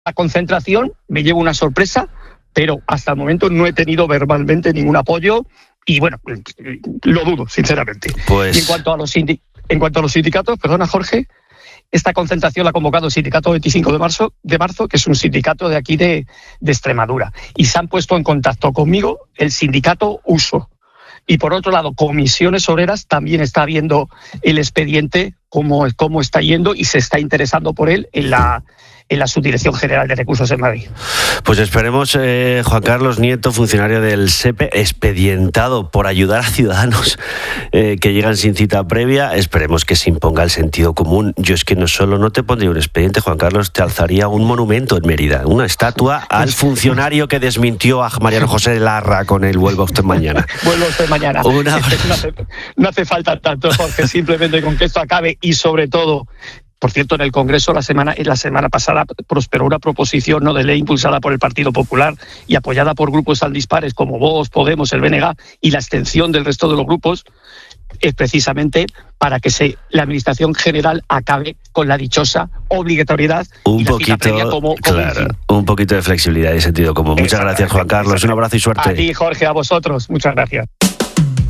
La concentración me llevo una sorpresa, pero hasta el momento no he tenido verbalmente ningún apoyo y bueno, lo dudo, sinceramente. Pues... Y en cuanto a los sindicatos, perdona Jorge, esta concentración la ha convocado el sindicato 25 de marzo, que es un sindicato de aquí de Extremadura. Y se han puesto en contacto conmigo el sindicato USO. Y por otro lado, Comisiones Obreras también está viendo el expediente, cómo está yendo y se está interesando por él en la Subdirección General de Recursos en Madrid. Pues esperemos, Juan Carlos Nieto, funcionario del SEPE, expedientado por ayudar a ciudadanos que llegan sin cita previa, esperemos que se imponga el sentido común. Yo es que no te pondría un expediente, Juan Carlos, te alzaría un monumento en Mérida, una estatua al funcionario que desmintió a Mariano José Larra con el vuelva usted mañana. Vuelva usted mañana. No hace falta tanto, Jorge, simplemente con que esto acabe y sobre todo... Por cierto, en el Congreso la semana pasada prosperó una proposición de ley impulsada por el Partido Popular y apoyada por grupos tan dispares como Vox, Podemos, el BNG y la abstención del resto de los grupos, es precisamente para que la Administración General acabe con la dichosa obligatoriedad un y la cita previa como un poquito de flexibilidad y sentido común. Muchas gracias, Juan Carlos. Un abrazo y suerte. A ti, Jorge, a vosotros. Muchas gracias.